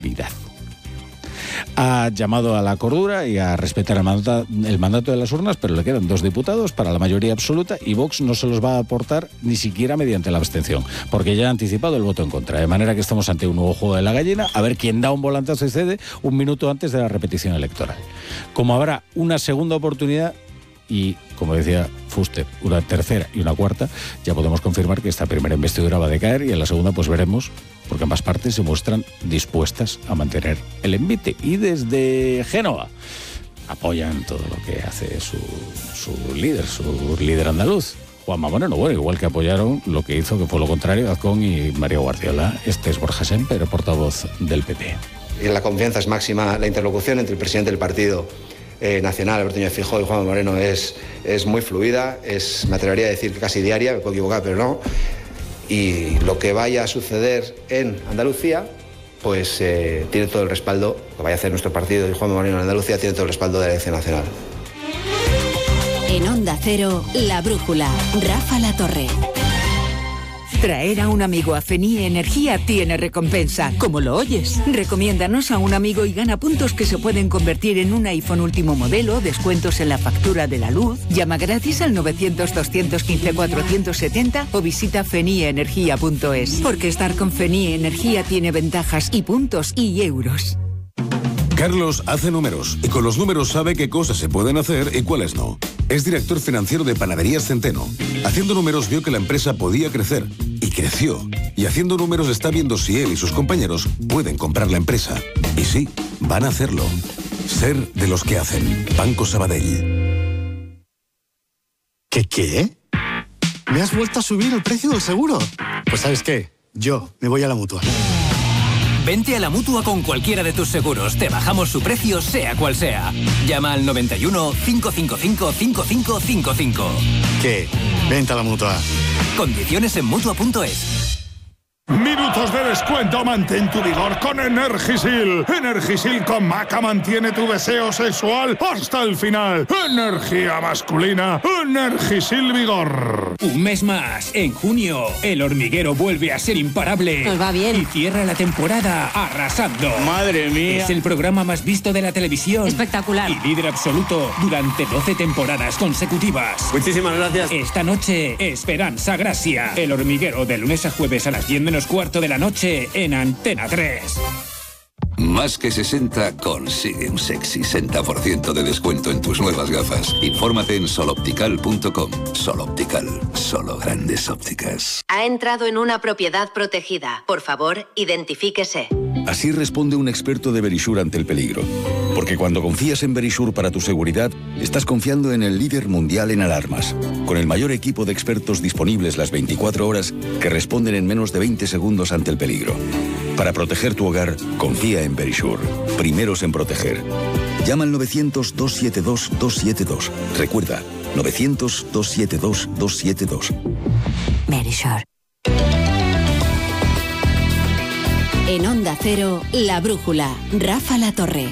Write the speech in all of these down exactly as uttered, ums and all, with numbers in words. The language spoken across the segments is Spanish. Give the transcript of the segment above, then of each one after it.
Ha llamado a la cordura y a respetar el mandato, el mandato de las urnas, pero le quedan dos diputados para la mayoría absoluta y Vox no se los va a aportar ni siquiera mediante la abstención, porque ya ha anticipado el voto en contra, de manera que estamos ante un nuevo juego de la gallina, a ver quién da un volantazo y cede un minuto antes de la repetición electoral. Como habrá una segunda oportunidad y, como decía Fuster, una tercera y una cuarta, ya podemos confirmar que esta primera investidura va a decaer y en la segunda pues veremos, porque ambas partes se muestran dispuestas a mantener el envite. Y desde Génova apoyan todo lo que hace su, su líder, su líder andaluz, Juanma Moreno. Bueno, igual que apoyaron lo que hizo, que fue lo contrario, Azcón y María Guardiola. Este es Borja Semper, portavoz del P P. Y la confianza es máxima, la interlocución entre el presidente del partido Eh, nacional, Alberto Núñez Feijóo y Juanma Moreno es, es muy fluida, es, me atrevería a decir que casi diaria, me puedo equivocar, pero no. Y lo que vaya a suceder en Andalucía, pues eh, tiene todo el respaldo, lo que vaya a hacer nuestro partido y Juanma Moreno en Andalucía, tiene todo el respaldo de la Dirección Nacional. En Onda Cero, La Brújula, Rafa La Torre. Traer a un amigo a Fenie Energía tiene recompensa, como lo oyes. Recomiéndanos a un amigo y gana puntos que se pueden convertir en un iPhone último modelo, descuentos en la factura de la luz. Llama gratis al novecientos, doscientos quince, cuatrocientos setenta o visita fenie energía punto es. Porque estar con Fenie Energía tiene ventajas y puntos y euros. Carlos hace números y con los números sabe qué cosas se pueden hacer y cuáles no. Es director financiero de Panaderías Centeno. Haciendo números vio que la empresa podía crecer y creció. Y haciendo números está viendo si él y sus compañeros pueden comprar la empresa. Y sí, van a hacerlo. Ser de los que hacen. Banco Sabadell. ¿Qué qué? ¿Me has vuelto a subir el precio del seguro? Pues ¿sabes qué? Yo me voy a la Mutua. Vente a la Mutua con cualquiera de tus seguros. Te bajamos su precio, sea cual sea. Llama al noventa y uno, cinco cinco cinco, cinco cinco cinco cinco. ¿Qué? Vente a la Mutua. Condiciones en Mutua punto es. Minutos de descuento, mantén tu vigor con Energisil. Energisil con maca mantiene tu deseo sexual hasta el final. Energía masculina, Energisil Vigor. Un mes más, en junio, El Hormiguero vuelve a ser imparable. Nos va bien. Y cierra la temporada arrasando. ¡Madre mía! Es el programa más visto de la televisión. Espectacular. Y líder absoluto durante doce temporadas consecutivas. Muchísimas gracias. Esta noche, Esperanza Gracia. El Hormiguero, de lunes a jueves a las diez menos cuarto de la noche en Antena tres. Más que sesenta consigue un sexy sesenta por ciento de descuento en tus nuevas gafas. Infórmate en soloptical punto com. Soloptical, solo grandes ópticas. Ha entrado en una propiedad protegida. Por favor, identifíquese. Así responde un experto de Verisure ante el peligro. Porque cuando confías en Verisure para tu seguridad, estás confiando en el líder mundial en alarmas, con el mayor equipo de expertos disponibles las veinticuatro horas que responden en menos de veinte segundos ante el peligro. Para proteger tu hogar, confía en Verisure. Primeros en proteger. Llama al novecientos, dos setenta y dos, dos setenta y dos. Recuerda, novecientos, dos setenta y dos, dos setenta y dos. Verisure. En Onda Cero, La Brújula, Rafa La Torre.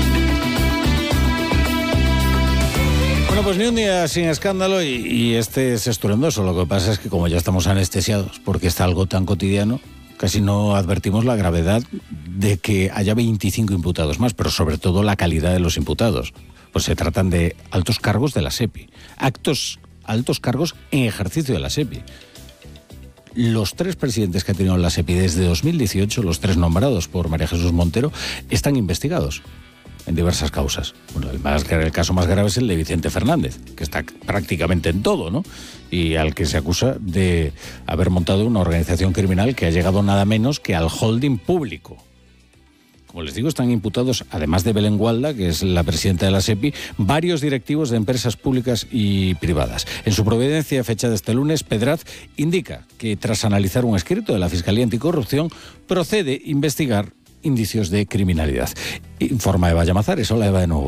Bueno, pues ni un día sin escándalo y, y este es estruendoso. Lo que pasa es que como ya estamos anestesiados porque está algo tan cotidiano, casi no advertimos la gravedad de que haya veinticinco imputados más, pero sobre todo la calidad de los imputados. Pues se tratan de altos cargos de la SEPI, actos, altos cargos en ejercicio de la SEPI. Los tres presidentes que ha tenido la SEPI desde dos mil dieciocho, los tres nombrados por María Jesús Montero, están investigados en diversas causas. Bueno, el, más, el caso más grave es el de Vicente Fernández, que está prácticamente en todo, ¿no? Y al que se acusa de haber montado una organización criminal que ha llegado nada menos que al holding público. Como les digo, están imputados, además de Belén Gualda, que es la presidenta de la SEPI, varios directivos de empresas públicas y privadas. En su providencia, fecha de este lunes, Pedraz indica que tras analizar un escrito de la Fiscalía Anticorrupción, procede a investigar indicios de criminalidad. Informa Eva Llamazares. Hola, Eva, de nuevo.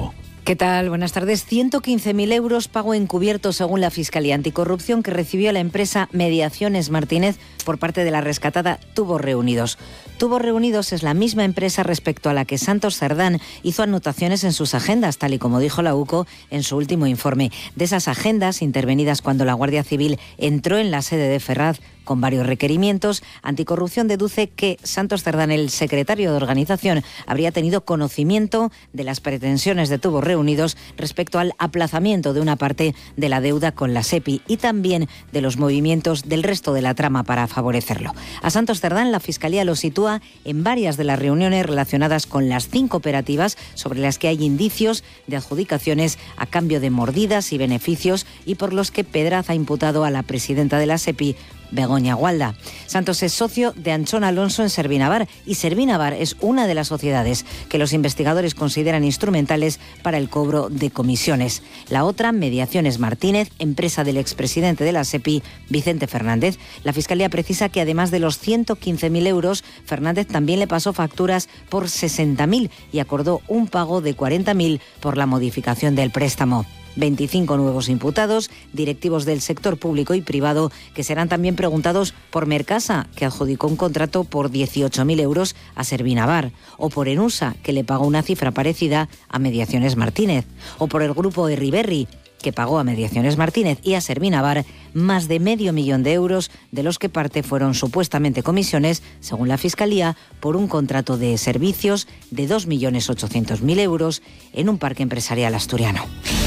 ¿Qué tal? Buenas tardes. ciento quince mil euros pago encubierto según la Fiscalía Anticorrupción que recibió la empresa Mediaciones Martínez por parte de la rescatada Tubos Reunidos. Tubos Reunidos es la misma empresa respecto a la que Santos Cerdán hizo anotaciones en sus agendas, tal y como dijo la UCO en su último informe. De esas agendas, intervenidas cuando la Guardia Civil entró en la sede de Ferraz con varios requerimientos, Anticorrupción deduce que Santos Cerdán, el secretario de organización, habría tenido conocimiento de las pretensiones de Tubos Reunidos respecto al aplazamiento de una parte de la deuda con la SEPI y también de los movimientos del resto de la trama para favorecerlo. A Santos Cerdán la Fiscalía lo sitúa en varias de las reuniones relacionadas con las cinco operativas sobre las que hay indicios de adjudicaciones a cambio de mordidas y beneficios y por los que Pedraz ha imputado a la presidenta de la SEPI, Begoña Gualda. Santos es socio de Anchón Alonso en Servinavar y Servinavar es una de las sociedades que los investigadores consideran instrumentales para el cobro de comisiones. La otra, Mediaciones Martínez, empresa del expresidente de la SEPI, Vicente Fernández. La Fiscalía precisa que además de los ciento quince mil euros, Fernández también le pasó facturas por sesenta mil y acordó un pago de cuarenta mil por la modificación del préstamo. veinticinco nuevos imputados, directivos del sector público y privado, que serán también preguntados por Mercasa, que adjudicó un contrato por dieciocho mil euros a Servinavar, o por Enusa, que le pagó una cifra parecida a Mediaciones Martínez, o por el grupo Erriberri, que pagó a Mediaciones Martínez y a Servinavar más de medio millón de euros, de los que parte fueron supuestamente comisiones, según la Fiscalía, por un contrato de servicios de dos millones ochocientos mil euros en un parque empresarial asturiano.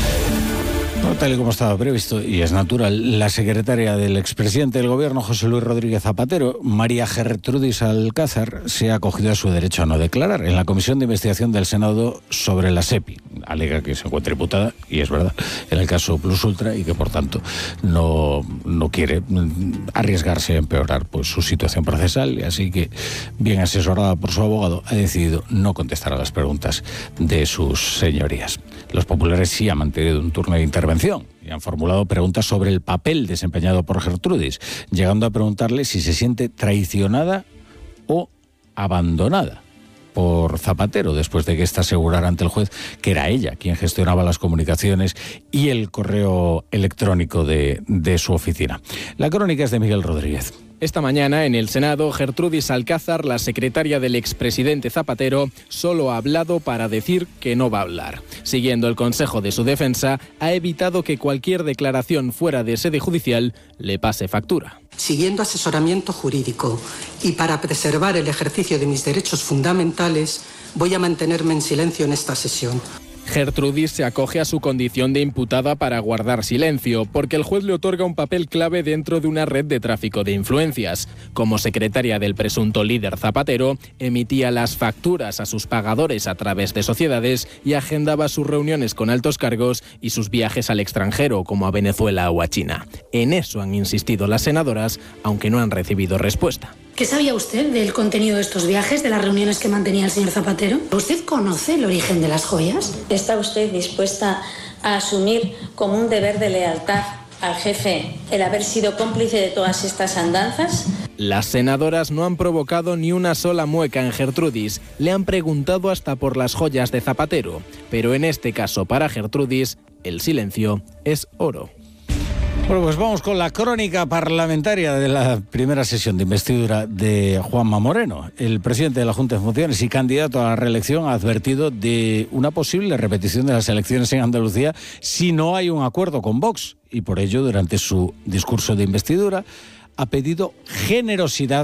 No, tal y como estaba previsto, y es natural, la secretaria del expresidente del Gobierno, José Luis Rodríguez Zapatero, María Gertrudis Alcázar, se ha acogido a su derecho a no declarar en la Comisión de Investigación del Senado sobre la SEPI. Alega que se encuentra imputada, y es verdad, en el caso Plus Ultra, y que por tanto no, no quiere arriesgarse a empeorar pues, su situación procesal, y así que, bien asesorada por su abogado, ha decidido no contestar a las preguntas de sus señorías. Los populares sí han mantenido un turno de intervención y han formulado preguntas sobre el papel desempeñado por Gertrudis, llegando a preguntarle si se siente traicionada o abandonada por Zapatero, después de que ésta asegurara ante el juez que era ella quien gestionaba las comunicaciones y el correo electrónico de, de su oficina. La crónica es de Miguel Rodríguez. Esta mañana, en el Senado, Gertrudis Alcázar, la secretaria del expresidente Zapatero, solo ha hablado para decir que no va a hablar. Siguiendo el consejo de su defensa, ha evitado que cualquier declaración fuera de sede judicial le pase factura. Siguiendo asesoramiento jurídico y para preservar el ejercicio de mis derechos fundamentales, voy a mantenerme en silencio en esta sesión. Gertrudis se acoge a su condición de imputada para guardar silencio, porque el juez le otorga un papel clave dentro de una red de tráfico de influencias. Como secretaria del presunto líder Zapatero, emitía las facturas a sus pagadores a través de sociedades y agendaba sus reuniones con altos cargos y sus viajes al extranjero, como a Venezuela o a China. En eso han insistido las senadoras, aunque no han recibido respuesta. ¿Qué sabía usted del contenido de estos viajes, de las reuniones que mantenía el señor Zapatero? ¿Usted conoce el origen de las joyas? ¿Está usted dispuesta a asumir como un deber de lealtad al jefe el haber sido cómplice de todas estas andanzas? Las senadoras no han provocado ni una sola mueca en Gertrudis. Le han preguntado hasta por las joyas de Zapatero. Pero en este caso, para Gertrudis, el silencio es oro. Bueno, pues vamos con la crónica parlamentaria de la primera sesión de investidura de Juanma Moreno. El presidente de la Junta de Funciones y candidato a la reelección ha advertido de una posible repetición de las elecciones en Andalucía si no hay un acuerdo con Vox. Y por ello, durante su discurso de investidura, ha pedido generosidad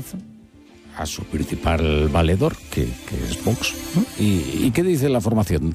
a su principal valedor, que, que es Vox, ¿no? ¿Y, ¿Y qué dice la formación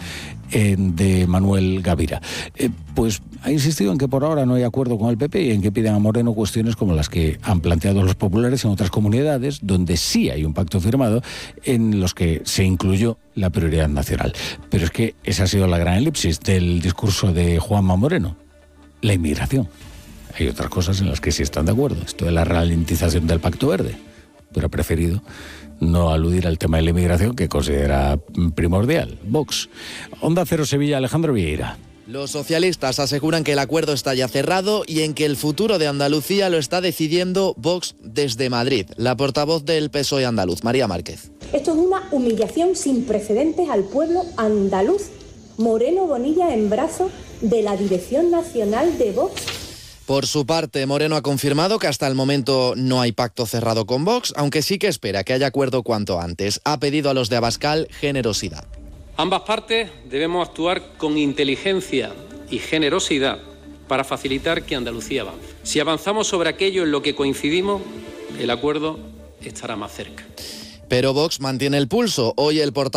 eh, de Manuel Gavira? Eh, pues ha insistido en que por ahora no hay acuerdo con el P P y en que piden a Moreno cuestiones como las que han planteado los populares en otras comunidades, donde sí hay un pacto firmado, en los que se incluyó la prioridad nacional. Pero es que esa ha sido la gran elipsis del discurso de Juanma Moreno, la inmigración. Hay otras cosas en las que sí están de acuerdo, esto de la ralentización del Pacto Verde, pero ha preferido no aludir al tema de la inmigración, que considera primordial. Vox. Onda Cero Sevilla, Alejandro Vieira. Los socialistas aseguran que el acuerdo está ya cerrado y en que el futuro de Andalucía lo está decidiendo Vox desde Madrid. La portavoz del P S O E andaluz, María Márquez. Esto es una humillación sin precedentes al pueblo andaluz. Moreno Bonilla en brazos de la Dirección Nacional de Vox. Por su parte, Moreno ha confirmado que hasta el momento no hay pacto cerrado con Vox, aunque sí que espera que haya acuerdo cuanto antes. Ha pedido a los de Abascal generosidad. Ambas partes debemos actuar con inteligencia y generosidad para facilitar que Andalucía avance. Si avanzamos sobre aquello en lo que coincidimos, el acuerdo estará más cerca. Pero Vox mantiene el pulso. Hoy el portavoz